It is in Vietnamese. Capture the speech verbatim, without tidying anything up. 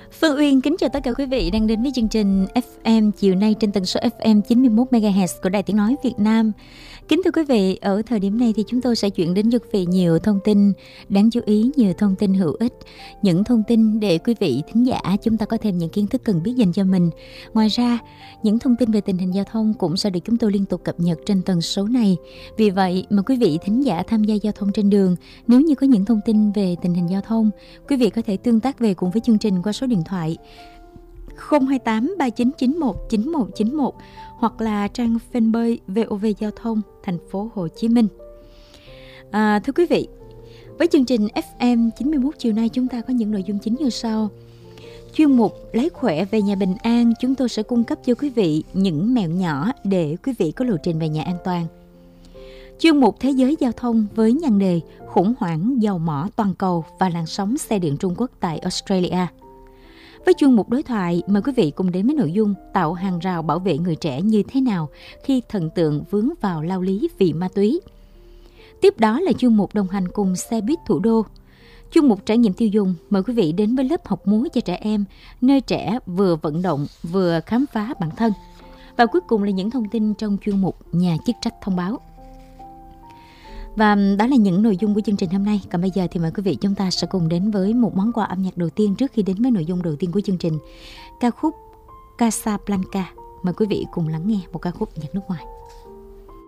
Phương Uyên kính chào tất cả quý vị đang đến với chương trình ép em chiều nay trên tần số ép em chín mươi mốt mê ga héc của Đài Tiếng Nói Việt Nam. Kính thưa quý vị, ở thời điểm này thì chúng tôi sẽ chuyển đến cho quý vị nhiều thông tin đáng chú ý, nhiều thông tin hữu ích, những thông tin để quý vị thính giả chúng ta có thêm những kiến thức cần biết dành cho mình. Ngoài ra, những thông tin về tình hình giao thông cũng sẽ được chúng tôi liên tục cập nhật trên tần số này. Vì vậy mà quý vị thính giả tham gia giao thông trên đường, nếu như có những thông tin về tình hình giao thông, quý vị có thể tương tác về cùng với chương trình qua số điện thoại không hai tám ba chín chín một chín một chín một hoặc là trang fanpage vê o vê Giao thông thành phố Hồ Chí Minh. À, thưa quý vị, với chương trình ép em chín mươi mốt chiều nay chúng ta có những nội dung chính như sau. Chuyên mục Lấy khỏe về nhà bình an, chúng tôi sẽ cung cấp cho quý vị những mẹo nhỏ để quý vị có lộ trình về nhà an toàn. Chuyên mục Thế giới giao thông với nhan đề khủng hoảng dầu mỏ toàn cầu và làn sóng xe điện Trung Quốc tại Australia. Với chuyên mục đối thoại, mời quý vị cùng đến với nội dung tạo hàng rào bảo vệ người trẻ như thế nào khi thần tượng vướng vào lao lý vì ma túy. Tiếp đó là chuyên mục đồng hành cùng xe buýt thủ đô. Chuyên mục trải nghiệm tiêu dùng, mời quý vị đến với lớp học múa cho trẻ em, nơi trẻ vừa vận động vừa khám phá bản thân. Và cuối cùng là những thông tin trong chuyên mục nhà chức trách thông báo. Và đó là những nội dung của chương trình hôm nay. Còn bây giờ thì mời quý vị chúng ta sẽ cùng đến với một món quà âm nhạc đầu tiên trước khi đến với nội dung đầu tiên của chương trình. Ca khúc Casablanca. Mời quý vị cùng lắng nghe một ca khúc nhạc nước ngoài.